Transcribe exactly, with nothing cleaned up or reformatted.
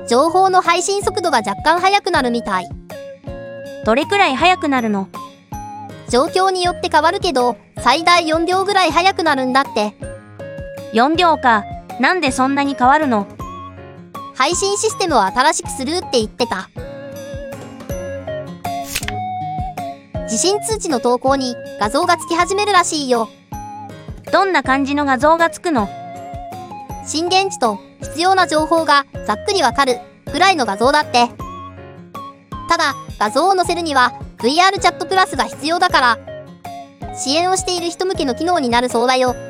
情報の配信速度が若干速くなるみたい。 どれくらい速くなるの？ 状況によって変わるけど、最大よんびょうぐらい速くなるんだって。 よんびょうか。なんでそんなに変わるの？ 配信システムを新しくするって言ってた。地震通知の投稿に画像がつき始めるらしいよ。 どんな感じの画像がつくの？ 震源地と必要な情報がざっくりわかるくらいの画像だって。ただ、画像を載せるには ブイアール チャットプラスが必要だから、支援をしている人向けの機能になるそうだよ。